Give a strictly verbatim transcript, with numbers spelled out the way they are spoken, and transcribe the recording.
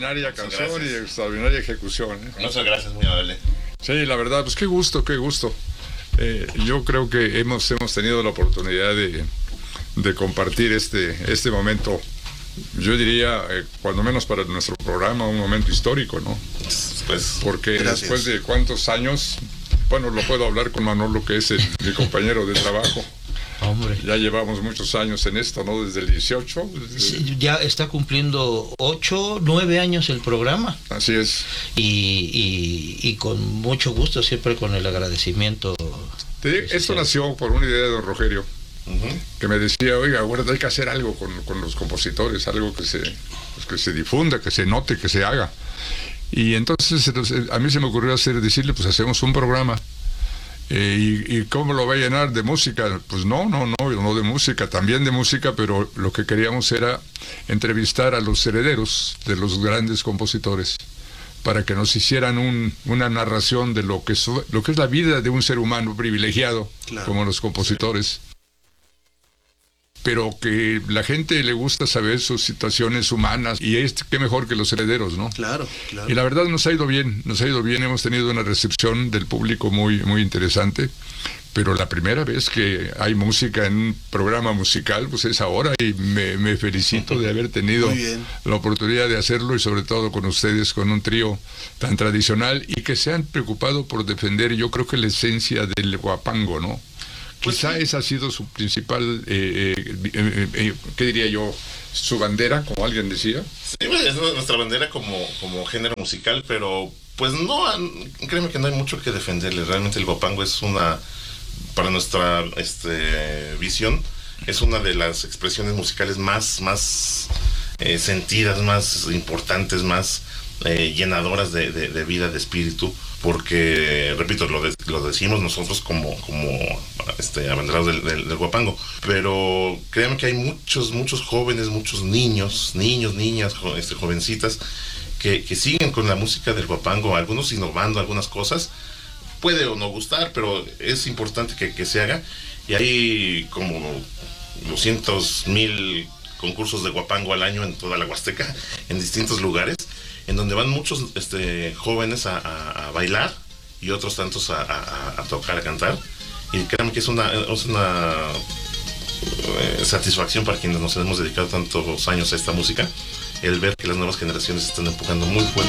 extraordinaria canción y extraordinaria ejecución, ¿eh? Muchas gracias, muy amable. Sí, la verdad, pues qué gusto, qué gusto. Eh, yo creo que hemos, hemos tenido la oportunidad de, de compartir este, este momento, yo diría, eh, cuando menos para nuestro programa, un momento histórico, ¿no? Pues, porque gracias. Después de cuántos años, bueno, lo puedo hablar con Manolo, que es el, mi compañero de trabajo. Hombre. Ya llevamos muchos años en esto, ¿no? Desde el dieciocho. Desde... Sí, ya está cumpliendo ocho, nueve años el programa. Así es. Y, y, y con mucho gusto, siempre con el agradecimiento. Te digo, esto nació por una idea de don Rogelio, uh-huh. que me decía, oiga, bueno, hay que hacer algo con, con los compositores, algo que se, pues, que se difunda, que se note, que se haga. Y entonces a mí se me ocurrió hacer, decirle, pues hacemos un programa. Eh, y, ¿Y cómo lo va a llenar? ¿De música? Pues no, no, no, no de música, también de música, pero lo que queríamos era entrevistar a los herederos de los grandes compositores para que nos hicieran un, una narración de lo que, es, lo que es la vida de un ser humano privilegiado, claro, como los compositores. Pero que la gente le gusta saber sus situaciones humanas, y es qué mejor que los herederos, ¿no? Claro, claro. Y la verdad nos ha ido bien, nos ha ido bien, hemos tenido una recepción del público muy, muy interesante, pero la primera vez que hay música en un programa musical, pues es ahora, y me, me felicito de haber tenido la oportunidad de hacerlo, y sobre todo con ustedes, con un trío tan tradicional, y que se han preocupado por defender, yo creo que la esencia del guapango, ¿no? Pues quizá sí. Esa ha sido su principal, eh, eh, eh, eh, ¿qué diría yo? Su bandera, como alguien decía. Sí, es nuestra bandera como, como género musical, pero pues no, créeme que no hay mucho que defenderle. Realmente el guapango es una, para nuestra este, visión, es una de las expresiones musicales más, más eh, sentidas, más importantes, más eh, llenadoras de, de, de vida, de espíritu. Porque, repito, lo, de, lo decimos nosotros como, como este, abanderados del, del, del guapango, pero créanme que hay muchos, muchos jóvenes, muchos niños, niños, niñas, jo, este, jovencitas, que, que siguen con la música del guapango, algunos innovando algunas cosas, puede o no gustar, pero es importante que, que se haga, y hay como doscientos mil concursos de guapango al año en toda la Huasteca, en distintos lugares, en donde van muchos este, jóvenes a, a, a bailar y otros tantos a, a, a tocar, a cantar. Y créanme que es una, es una eh, satisfacción para quienes nos hemos dedicado tantos años a esta música, el ver que las nuevas generaciones están empujando muy buen,